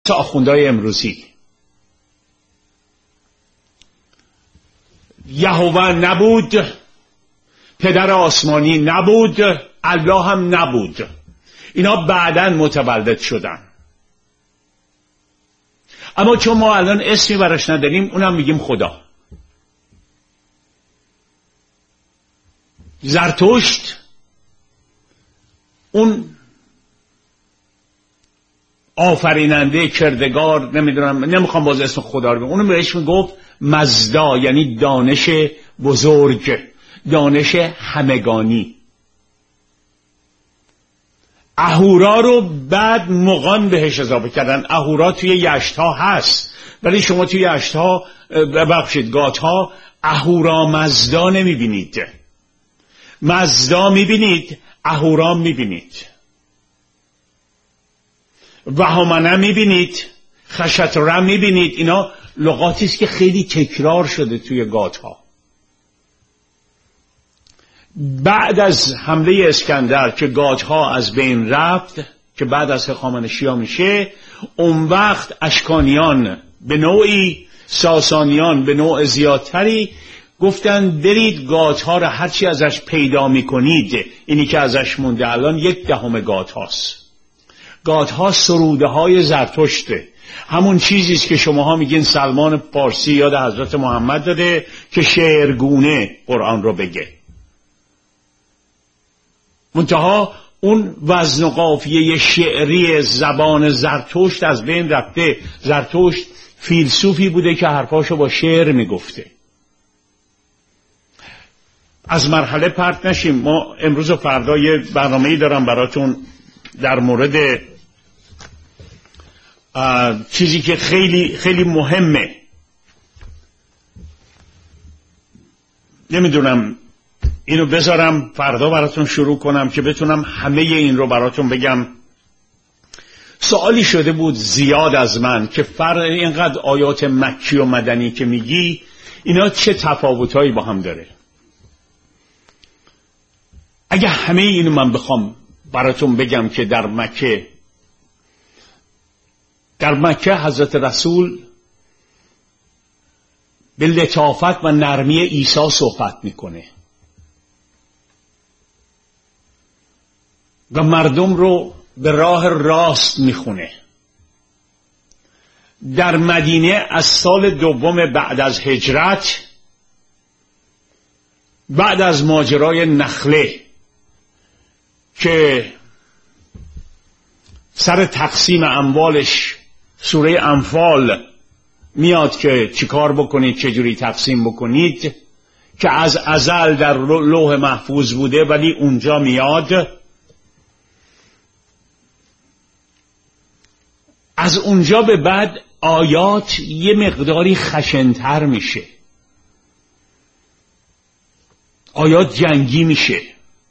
تا آخوندهای امروزی. یهوه نبود، پدر آسمانی نبود، الله هم نبود. اینا بعداً متولد شدن. اما چون ما الان اسمی براش نداریم، اونم میگیم خدا. زرتشت اون آفریننده، کردگار، نمیخوام باز اسم خدا رو بگم، اونو بهش میگفت مزدا، یعنی دانش بزرگ، دانش همگانی. اهورا رو بعد مغان بهش اضافه کردن. اهورا توی یشت‌ها هست، ولی شما توی یشت‌ها، ببخشید، گات‌ها اهورا مزدا نمیبینید. مزدا میبینید، اهورا میبینید، وهمنه میبینید، خشتره میبینید. اینا لغاتی است که خیلی تکرار شده توی گات‌ها. بعد از حمله اسکندر که گات‌ها از بین رفت، که بعد از هخامنشی‌ها میشه، اون وقت اشکانیان به نوعی، ساسانیان به نوع زیادتری گفتن برید گات‌ها را هرچی ازش پیدا میکنید، اینی که ازش مونده الان 1/10 گات‌هاست. گات‌ها سروده های زرتشته، همون چیزیست که شماها میگین سلمان فارسی یاد حضرت محمد داده که شعرگونه قرآن رو بگه. منتها اون وزن و قافیه شعری زبان زرتشت از بین رفته. زرتشت فیلسوفی بوده که حرفاشو با شعر میگفته. از مرحله پرت نشیم. ما امروز و فردا یه برنامه‌ای دارم براتون در مورد چیزی که خیلی خیلی مهمه. نمیدونم اینو بذارم فردا براتون شروع کنم که بتونم همه این رو براتون بگم. سوالی شده بود زیاد از من که فرق اینقدر آیات مکی و مدنی که میگی، اینا چه تفاوتایی با هم داره؟ اگه همه اینو من بخوام براتون بگم که در مکه حضرت رسول به لطافت و نرمی عیسی صحبت میکنه و مردم رو به راه راست میخونه. در مدینه از سال دوم بعد از هجرت، بعد از ماجرای نخله که سر تقسیم اموالش سوره انفال میاد که چیکار بکنید، چجوری تقسیم بکنید، که از ازل در لوح محفوظ بوده، ولی اونجا میاد. از اونجا به بعد آیات یه مقداری خشن‌تر میشه، آیات جنگی میشه،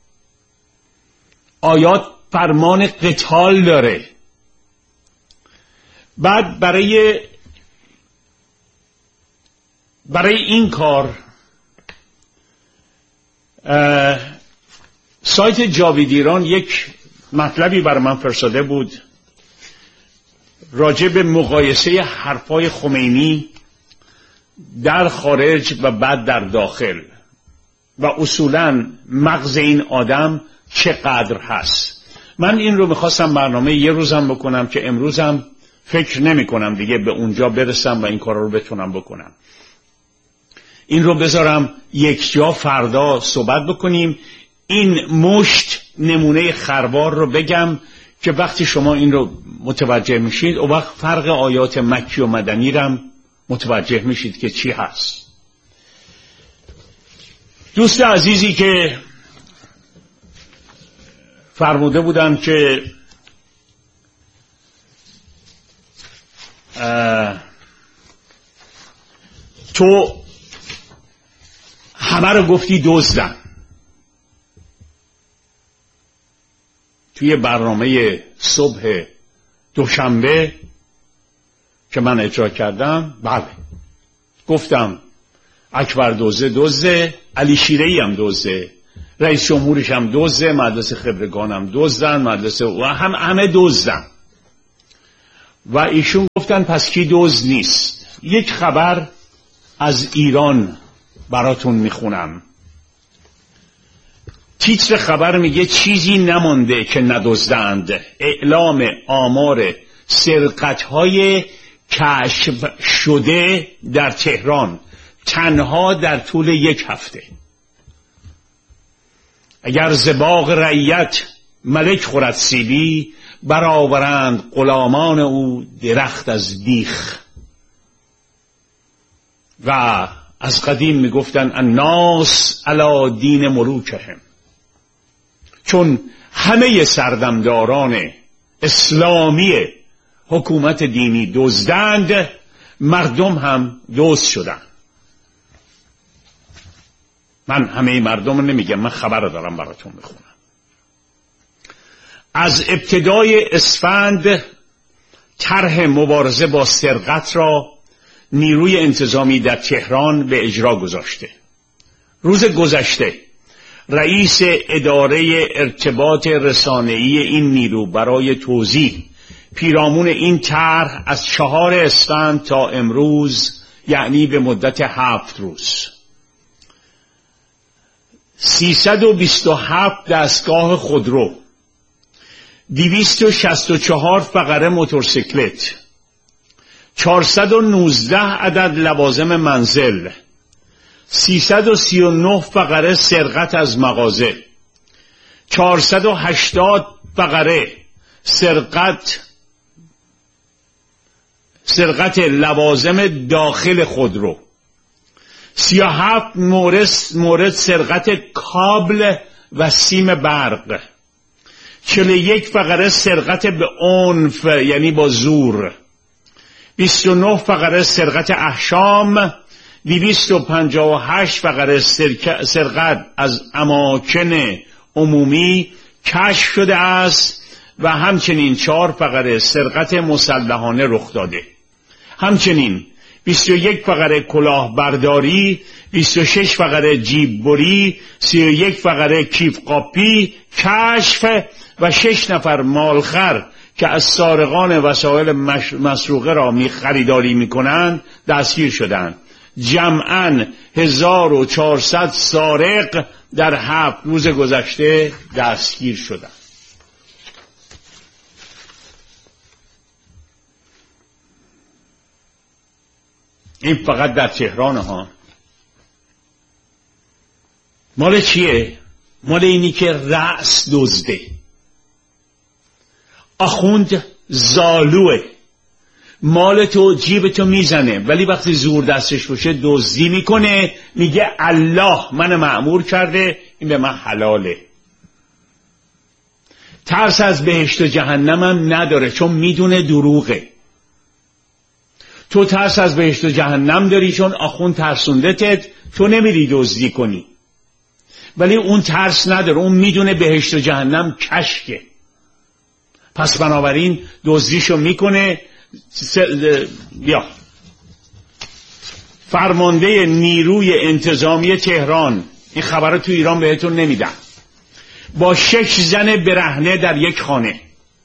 آیات فرمان قتال داره. بعد برای این کار سایت جاوید ایران یک مطلبی برای من فرستاده بود راجع به مقایسه حرفای خمینی در خارج و بعد در داخل و اصولاً مغز این آدم چقدر هست. من این رو میخواستم برنامه یه روزم بکنم که امروزم فکر نمی کنم دیگه به اونجا برسم و این کار رو بتونم بکنم. این رو بذارم یک جا فردا صحبت بکنیم. این مشت نمونه خروار رو بگم که وقتی شما این رو متوجه میشید، اون وقت فرق آیات مکی و مدنی رو متوجه میشید که چی هست. دوست عزیزی که فرموده بودن که تو همه رو گفتی دزدن. توی برنامه صبح دوشنبه که من اجرا کردم، بله گفتم اکبر دزده، علی شیره‌ای هم دزده، رئیس جمهورش هم دزده، مدرسه خبرگان هم دزدن، مدرسه و همه دزدن. و ایشون گفتن پس کی دزد نیست. یک خبر از ایران براتون میخونم. تیتر خبر میگه چیزی نمانده که ندزدند، اعلام آمار سرقت‌های کشف شده در تهران تنها در طول یک هفته. اگر ز باغ رعیت ملک خورد سیبی، برآورند غلامان او درخت از بیخ. و از قدیم میگفتن الناس علی دین ملوکهم، چون همه سردمداران اسلامی حکومت دینی دزدند، مردم هم دزد شدند. من همه مردم رو نمیگم، من خبر رو دارم براتون میخونم. از ابتدای اسفند طرح مبارزه با سرقت را نیروی انتظامی در تهران به اجرا گذاشته. روز گذشته رئیس اداره ارتباط رسانه‌ای این نیرو برای توضیح پیرامون این طرح از 4 اسفند تا امروز، یعنی به مدت 7 روز، 327 دستگاه خودرو، 264 فقره موتورسیکلت، 419 عدد لوازم منزل، 339 فقره سرقت از مغازه، 480 فقره سرقت لوازم داخل خودرو، 37 مورد سرقت کابل و سیم برق، 41 فقره سرقت به عنف یعنی با زور، 29 فقره سرقت احشام، 258 فقره سرقت از اماکن عمومی کشف شده است و همچنین 4 فقره سرقت مسلحانه رخ داده. همچنین 21 فقره کلاهبرداری، 26 فقره جیب بری، 31 فقره کیف قاپی کشف و 6 نفر مالخر که از سارقان وسایل مسروقه را خریداری میکنند دستگیر شدند. جمعاً 1400 سارق در 7 روز گذشته دستگیر شدند. این فقط در تهران ها. مال چیه؟ مال اینی که رأس دزده، آخوند زالوه، مال تو جیب تو میزنه، ولی وقتی زور دستش باشه دزدی میکنه، میگه الله من مأمور کرده، این به من حلاله. ترس از بهشت و جهنم هم نداره، چون میدونه دروغه. تو ترس از بهشت و جهنم داری چون آخوند ترسوندتت، تو نمیری دزدی کنی. ولی اون ترس نداره، اون میدونه بهشت و جهنم کشکه، پس بنابراین دزدیشو میکنه. فرمانده نیروی انتظامی تهران، این خبر تو ایران بهتون نمیدن، با 6 زن برهنه در یک خانه،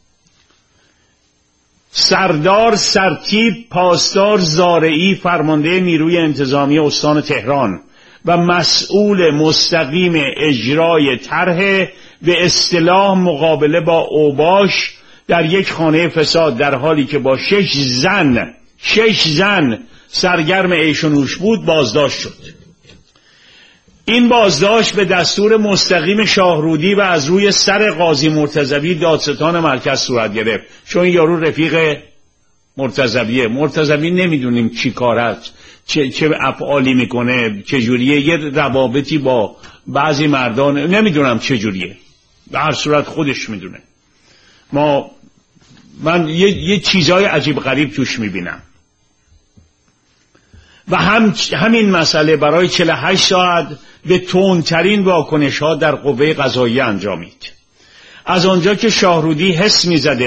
سردار سرتیپ پاسدار زارعی فرمانده نیروی انتظامی استان تهران و مسئول مستقیم اجرای طرح به اصطلاح مقابله با اوباش در یک خانه فساد، در حالی که با 6 زن سرگرم عیش و نوش بود بازداشت شد. این بازداشت به دستور مستقیم شاهرودی و از روی سر قاضی مرتضوی دادستان مرکز صورت گرفت، چون یارو رفیق مرتضویه. مرتضوی نمیدونیم چی کار است، چه افعالی میکنه، چجوریه، یه روابطی با بعضی مردان نمیدونم چجوریه، به هر صورت خودش میدونه. من یه چیزای عجیب غریب توش میبینم. و همین مسئله برای 48 ساعت به تندترین واکنش ها در قوه قضاییه انجامید. از آنجا که شاهرودی حدس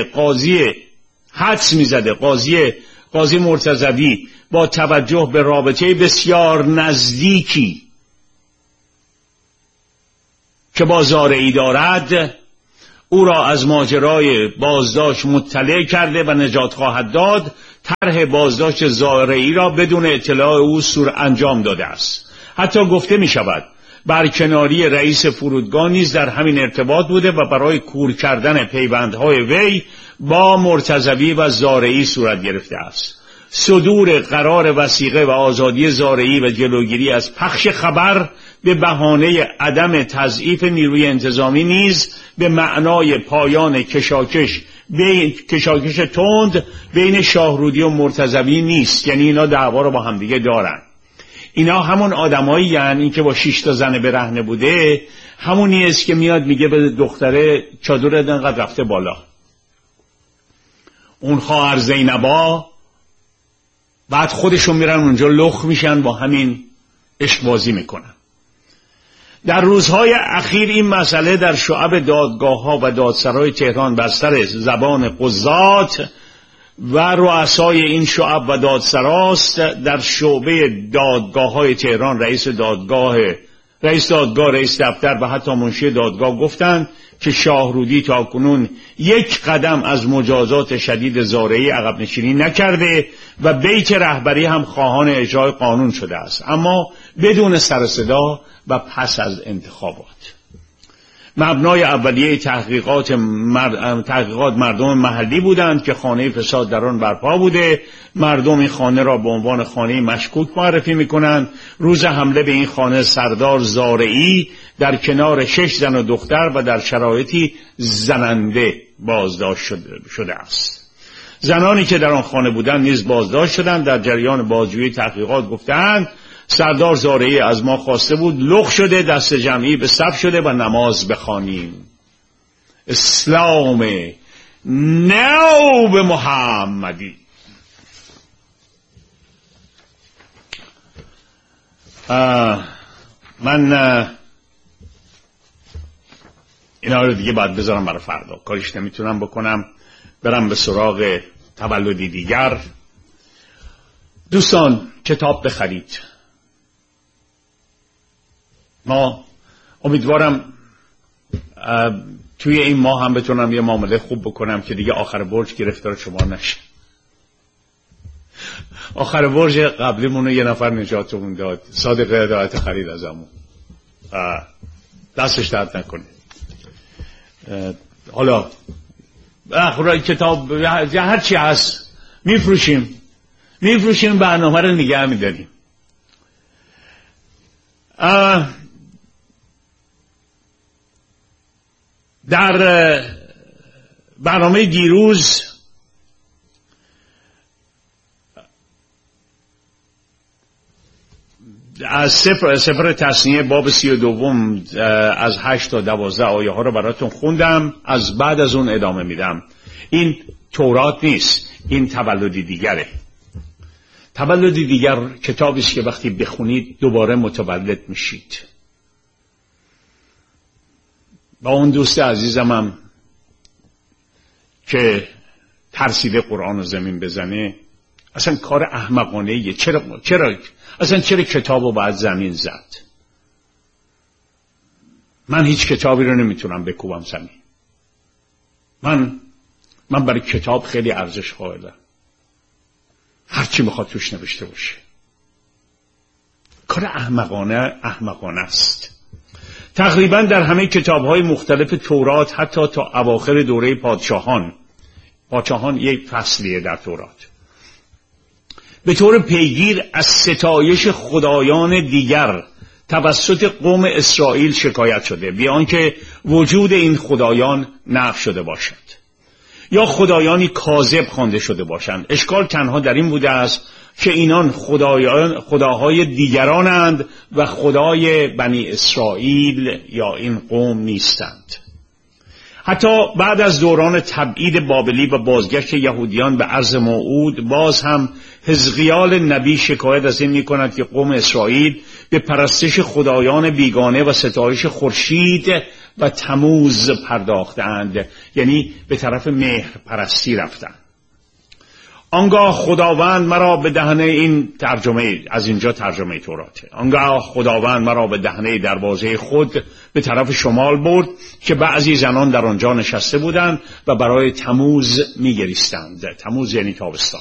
میزده قاضی مرتضوی با توجه به رابطه بسیار نزدیکی که با زارعی دارد، او را از ماجرای بازداشت مطلع کرده و نجات خواهد داد، طرح بازداشت زارعی را بدون اطلاع او انجام داده است. حتی گفته می شود برکناری رئیس فرودگاه نیز در همین ارتباط بوده و برای کور کردن پیوندهای وی با مرتضوی و زارعی صورت گرفته است. صدور قرار وثیقه و آزادی زارعی و جلوگیری از پخش خبر به بهانه عدم تضعیف نیروی انتظامی نیز به معنای پایان کشاکش تند بین شاهرودی و مرتضوی نیست. یعنی اینا دعوا رو با همدیگه دارن. اینا همون آدمایی یعنی این که با 6 تا زن برهنه بوده، همونی است که میاد میگه به دختره چادر انقدر رفته بالا. اون خواهر زینبا بعد خودشون میرن اونجا لخ میشن، با همین عشق بازی میکنن. در روزهای اخیر این مسئله در شعب دادگاه‌ها و دادسرای تهران بر سر زبان قضات و رؤسای این شعب و دادسراست. در شعبه دادگاه‌های تهران رئیس دادگاه، رئیس دفتر و حتی منشی دادگاه گفتند که شاهرودی تاکنون یک قدم از مجازات شدید زارعی عقب نشینی نکرده و بیت رهبری هم خواهان اجرای قانون شده است، اما بدون سر صدا و پس از انتخابات. مبنای اولیه تحقیقات مردم محلی بودند که خانه فساد در آن برپا بوده. مردم این خانه را به عنوان خانه مشکوک معرفی می‌کنند. روز حمله به این خانه سردار زارعی در کنار 6 زن و دختر و در شرایطی زننده بازداشت شده است. زنانی که در آن خانه بودند نیز بازداشت شدند. در جریان بازجویی تحقیقات گفتند سردار زارعی از ما خواسته بود لخ شده دست جمعی به صف شده و نماز بخوانیم. اسلام نو به محمدی. من اینا رو دیگه باید بذارم برای فردا، کاریش نمیتونم بکنم. برم به سراغ تولدی دیگر. دوستان کتاب بخرید. ما امیدوارم توی این ماه هم بتونم یه معامله خوب بکنم که دیگه آخر برج گرفتار شما نشه. آخر برج قبلیمونو یه نفر نجاتمون داد، صادق هدایت خرید ازمون، دستش درد نکنه. حالا اخرای کتاب هر چی هست میفروشیم برنامه رو نگه میداریم. در برنامه دیروز از سفر تثنیه باب 32 از 8 تا 12 آیه ها رو براتون خوندم. از بعد از اون ادامه میدم. این تورات نیست، این تولدی دیگره. تولدی دیگر کتابی است که وقتی بخونید دوباره متولد میشید. با اون دوست عزیزم هم که ترسیده قرآن رو زمین بزنه، اصلا کار احمقانه‌ایه. چرا کتاب رو باید زمین زد؟ من هیچ کتابی رو نمیتونم بکوبم زمین. من برای کتاب خیلی ارزش قائلم، هرچی میخواد توش نوشته باشه. کار احمقانه است. تقریبا در همه کتاب‌های مختلف تورات، حتی تا اواخر دوره پادشاهان یک فصلیه در تورات، به طور پیگیر از ستایش خدایان دیگر توسط قوم اسرائیل شکایت شده، بی آنکه وجود این خدایان نفی شده باشد یا خدایانی کاذب خوانده شده باشند. اشکال تنها در این بوده است که اینان خداهای دیگرانند و خدای بنی اسرائیل یا این قوم نیستند. حتی بعد از دوران تبعید بابلی و بازگشت یهودیان به ارض موعود، باز هم حزقیال نبی شکایت از این می‌کند که قوم اسرائیل به پرستش خدایان بیگانه و ستایش خورشید و تموز پرداختند، یعنی به طرف مهر پرستی رفتند. آنگاه خداوند مرا به دهنه، این ترجمه از اینجا ترجمه توراته، آنگاه خداوند مرا به دهنه دروازه خود به طرف شمال برد که بعضی زنان در آنجا نشسته بودند و برای تموز می‌گریستند. تموز یعنی تابستان.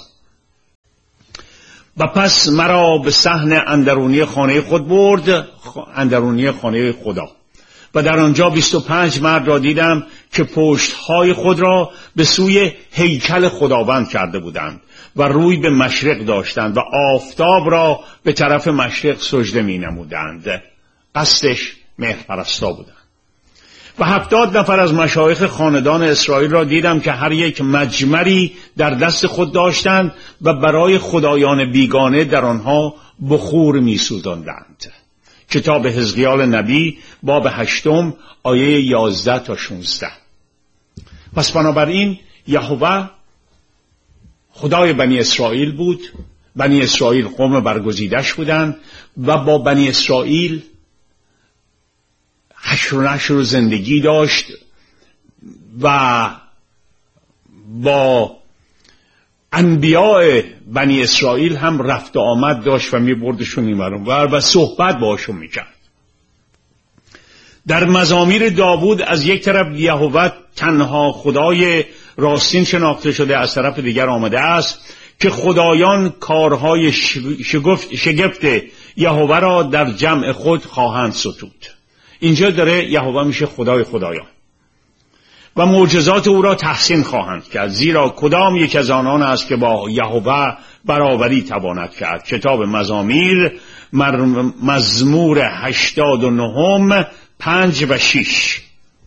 و پس مرا به صحن اندرونی خانه خود برد، اندرونی خانه خدا، و در آنجا 25 مرد را دیدم که پشتهای خود را به سوی هیکل خداوند کرده بودند و روی به مشرق داشتند و آفتاب را به طرف مشرق سجده می نمودند. قصدش مهرپرستا بودند. و 70 نفر از مشایخ خاندان اسرائیل را دیدم که هر یک مجمری در دست خود داشتند و برای خدایان بیگانه در آنها بخور می سوزاندند. کتاب حزقیال نبی باب 8 آیه 11 تا 16. پس بنابراین یهوه خدای بنی اسرائیل بود. بنی اسرائیل قوم برگزیدش بودند و با بنی اسرائیل حشر و نشر و زندگی داشت و با انبیاء بنی اسرائیل هم رفت و آمد داشت و میبردشون این ور اون ور و صحبت باشون میکرد. در مزامیر داوود از یک طرف یهوه تنها خدای راستین شناخته شده، از طرف دیگر آمده است که خدایان کارهای شگفت یهوه را در جمع خود خواهند ستود. اینجا داره یهوه میشه خدای خدایان و معجزات او را تحسین خواهند کرد، زیرا کدام یک از آنان است که با یهوه برابری تواند کرد. کتاب مزامیر مزمور 89 5 و 6.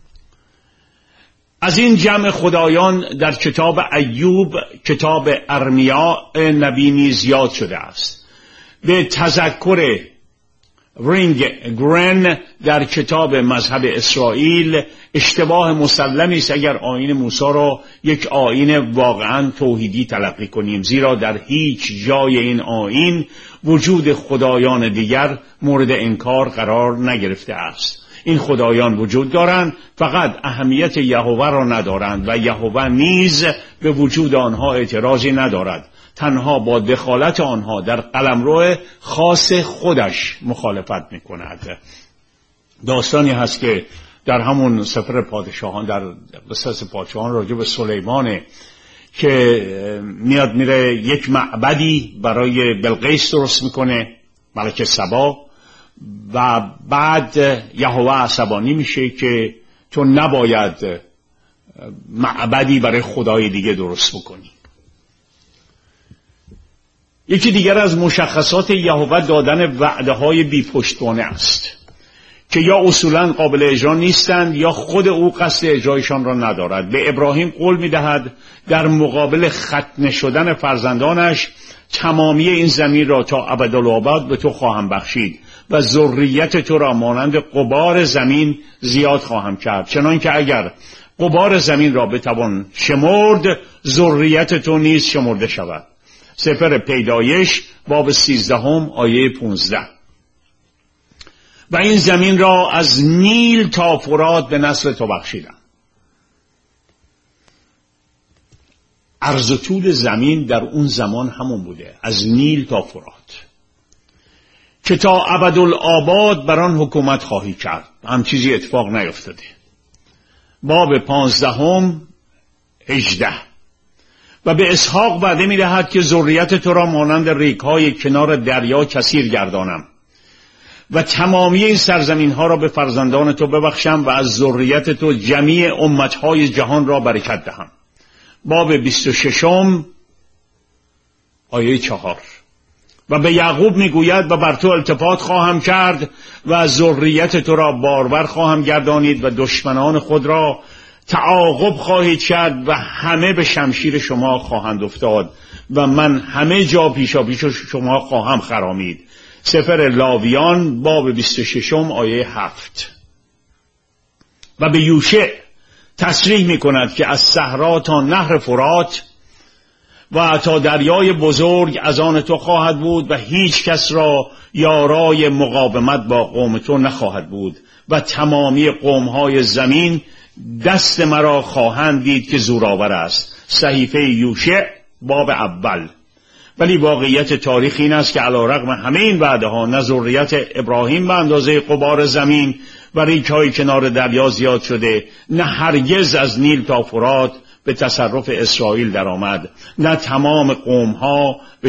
از این جمع خدایان در کتاب ایوب، کتاب ارمیا نبی نیز یاد شده است. به تذکر رینگ گرن در کتاب مذهب اسرائیل اشتباه مسلمی است اگر آیین موسی را یک آیین واقعا توحیدی تلقی کنیم، زیرا در هیچ جای این آیین وجود خدایان دیگر مورد انکار قرار نگرفته است. این خدایان وجود دارند، فقط اهمیت یهوه را ندارند و یهوه نیز به وجود آنها اعتراضی ندارد، تنها با دخالت آنها در قلمرو خاص خودش مخالفت میکند. داستانی هست که در همون سفر پادشاهان، در قصص پادشاهان راجع به سلیمانه که میاد میره یک معبدی برای بلقیس درست میکنه، ملکه سبا، و بعد یهوه عصبانی میشه که تو نباید معبدی برای خدای دیگه درست بکنی. یکی دیگر از مشخصات یهوه دادن وعده های بی پشتوانه است که یا اصولا قابل اجرا نیستند یا خود او قصد اجرایشان را ندارد. به ابراهیم قول میدهد در مقابل ختنه شدن فرزندانش تمامی این زمین را تا ابدالآباد به تو خواهم بخشید و ذریت تو را مانند غبار زمین زیاد خواهم کرد، چنان که اگر غبار زمین را بتوان شمرد ذریت تو نیز شمرده شود. سفر پیدایش باب 13 آیه 15. و این زمین را از نیل تا فرات به نسل تو بخشیدم. عرض و طول زمین در اون زمان همون بوده، از نیل تا فرات، که تا ابدالآباد بر آن حکومت خواهی کرد. هم چیزی اتفاق نیفتاده. باب 15 18. و به اسحاق وعده می‌دهد که ذریت تو را مانند ریگ‌های کنار دریا کثیر گردانم و تمامی این سرزمین‌ها را به فرزندان تو ببخشم و از ذریت تو جمیع امت‌های جهان را برکت دهم. باب 26 آیه 4. و به یعقوب میگوید و بر تو التفات خواهم کرد و از ذریت تو را بارور خواهم گردانید و دشمنان خود را تعاقب خواهید کرد و همه به شمشیر شما خواهند افتاد و من همه جا پیشا پیش شما خواهم خرامید. سفر لاویان باب 26 آیه 7. و به یوشع تصریح می کند که از صحرا تا نهر فرات و تا دریای بزرگ از آن تو خواهد بود و هیچ کس را یارای مقاومت با قوم تو نخواهد بود و تمامی قومهای زمین دست مرا خواهند دید که زورآور است. صحیفه یوشع باب اول. ولی واقعیت تاریخ این است که علیرغم همه این وعده‌ها نه ذریت ابراهیم به اندازه غبار زمین و ریگ‌های کنار دریا زیاد شده، نه هرگز از نیل تا فرات به تصرف اسرائیل درآمد، نه تمام قوم‌ها